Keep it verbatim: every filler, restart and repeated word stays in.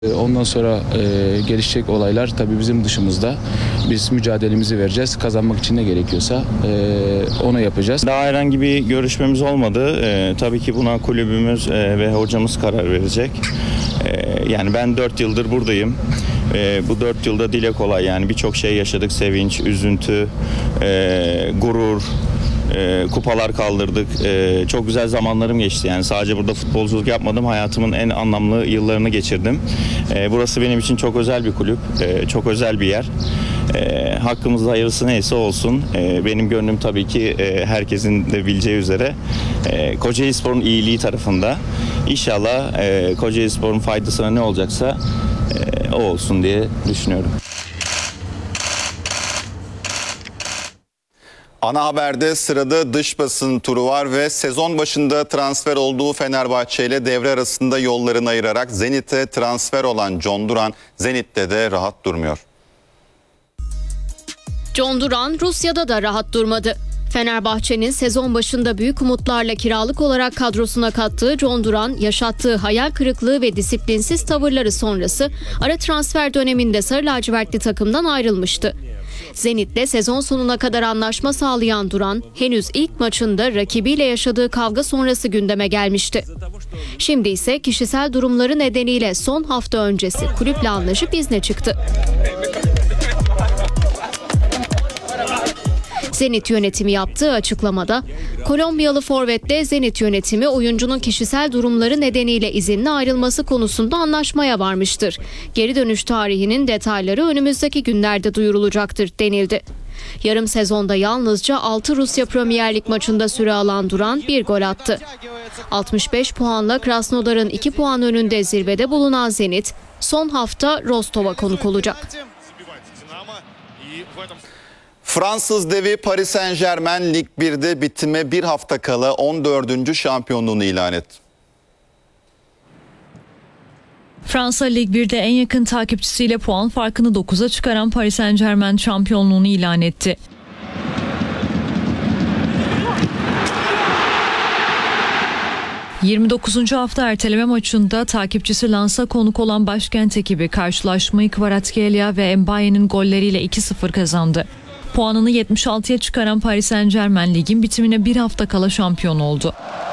Ondan sonra e, gelişecek olaylar tabii bizim dışımızda. Biz mücadelemizi vereceğiz. Kazanmak için ne gerekiyorsa e, onu yapacağız. Daha herhangi bir görüşmemiz olmadı. E, tabii ki buna kulübümüz e, ve hocamız karar verecek. E, yani ben dört yıldır buradayım. E, bu dört yılda dile kolay yani birçok şey yaşadık. Sevinç, üzüntü, e, gurur. E, kupalar kaldırdık. E, çok güzel zamanlarım geçti. Yani sadece burada futbolculuk yapmadım. Hayatımın en anlamlı yıllarını geçirdim. E, burası benim için çok özel bir kulüp. E, çok özel bir yer. E, hakkımızda hayırlısı neyse olsun. E, benim gönlüm tabii ki e, herkesin de bileceği üzere e, Kocaelispor'un iyiliği tarafında. İnşallah e, Kocaelispor'un faydasına ne olacaksa e, o olsun diye düşünüyorum. Ana haberde sırada dış basın turu var ve sezon başında transfer olduğu Fenerbahçe ile devre arasında yollarını ayırarak Zenit'e transfer olan John Duran, Zenit'te de rahat durmuyor. John Duran Rusya'da da rahat durmadı. Fenerbahçe'nin sezon başında büyük umutlarla kiralık olarak kadrosuna kattığı John Duran, yaşattığı hayal kırıklığı ve disiplinsiz tavırları sonrası ara transfer döneminde sarı lacivertli takımdan ayrılmıştı. Zenit'le sezon sonuna kadar anlaşma sağlayan Duran, henüz ilk maçında rakibiyle yaşadığı kavga sonrası gündeme gelmişti. Şimdi ise kişisel durumları nedeniyle son hafta öncesi kulüple anlaşıp izne çıktı. Zenit yönetimi yaptığı açıklamada, Kolombiyalı forvetle Zenit yönetimi oyuncunun kişisel durumları nedeniyle izinli ayrılması konusunda anlaşmaya varmıştır. Geri dönüş tarihinin detayları önümüzdeki günlerde duyurulacaktır denildi. Yarım sezonda yalnızca altı Rusya Premier Lig maçında süre alan Duran bir gol attı. altmış beş puanla Krasnodar'ın iki puan önünde zirvede bulunan Zenit, son hafta Rostov'a konuk olacak. Fransız devi Paris Saint-Germain Lig birde bitime bir hafta kala on dördüncü şampiyonluğunu ilan etti. Fransa Lig birde en yakın takipçisiyle puan farkını dokuza çıkaran Paris Saint-Germain şampiyonluğunu ilan etti. yirmi dokuzuncu hafta erteleme maçında takipçisi Lens'a konuk olan başkent ekibi karşılaşmayı Kvaratskhelia ve Mbaye'nin golleriyle iki sıfır kazandı. Puanını yetmiş altıya çıkaran Paris Saint-Germain ligin bitimine bir hafta kala şampiyon oldu.